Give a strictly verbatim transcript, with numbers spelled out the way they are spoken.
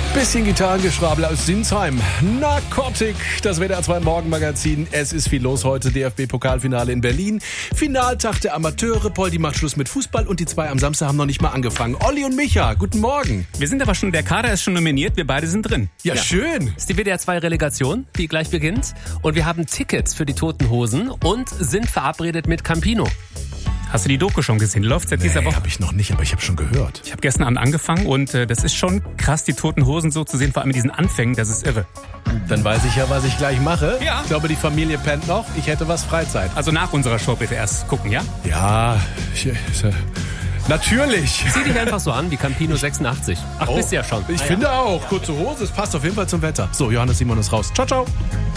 Bisschen Gitarrengeschrabel aus Sinsheim. Narcotic, das W D R zwei Morgenmagazin. Es ist viel los heute. D F B-Pokalfinale in Berlin. Finaltag der Amateure. Poldi macht Schluss mit Fußball und die zwei am Samstag haben noch nicht mal angefangen. Olli und Micha, guten Morgen. Wir sind aber schon, der Kader ist schon nominiert, wir beide sind drin. Ja, ja. Schön. Das ist die W D R zwei Relegation, die gleich beginnt. Und wir haben Tickets für die Toten Hosen und sind verabredet mit Campino. Hast du die Doku schon gesehen? Die läuft seit dieser Nee, Woche. habe ich noch nicht, aber ich habe schon gehört. Ich habe gestern Abend angefangen und äh, das ist schon krass, die Toten Hosen so zu sehen, vor allem mit diesen Anfängen, das ist irre. Dann weiß ich ja, was ich gleich mache. Ja. Ich glaube, die Familie pennt noch. Ich hätte was Freizeit. Also nach unserer Show bitte erst gucken, ja? Ja, ich, ich, natürlich. Zieh dich einfach so an wie Campino sechsundachtzig. Ach, Oh, bist ja schon. Ich ah, finde ja. auch. Kurze Hose, es passt auf jeden Fall zum Wetter. So, Johannes Simon ist raus. Ciao, ciao.